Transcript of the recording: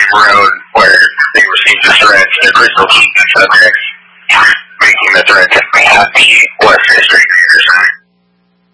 road where they received the threats. The crystal keep the subjects making the threats at the West District.